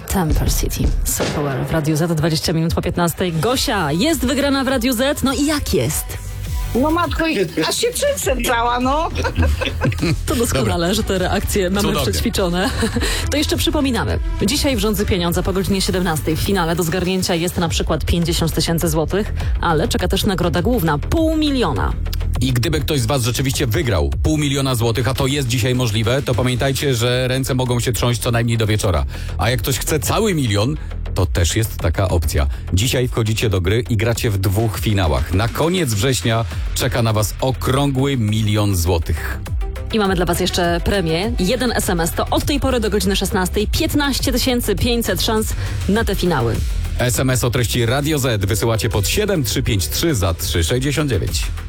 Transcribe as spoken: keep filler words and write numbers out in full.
Temper City, Software w Radiu Z, dwadzieścia minut po piętnastej. Gosia, jest wygrana w Radiu Z, no i jak jest? No matko, aż się przecentrała, no. To doskonale, Dobra. że te reakcje mamy Cudownie. przećwiczone. To jeszcze przypominamy. Dzisiaj w Rządzy Pieniądze po godzinie siedemnastej w finale do zgarnięcia jest na przykład pięćdziesiąt tysięcy złotych, ale czeka też nagroda główna, pół miliona. I gdyby ktoś z was rzeczywiście wygrał pół miliona złotych, a to jest dzisiaj możliwe, to pamiętajcie, że ręce mogą się trząść co najmniej do wieczora. A jak ktoś chce cały milion, to też jest taka opcja. Dzisiaj wchodzicie do gry i gracie w dwóch finałach. Na koniec września czeka na was okrągły milion złotych. I mamy dla was jeszcze premię. Jeden es em es to od tej pory do godziny szesnastej piętnaście tysięcy pięćset szans na te finały. es em es o treści Radio Z wysyłacie pod siedem trzy pięć trzy za trzy sześćdziesiąt dziewięć.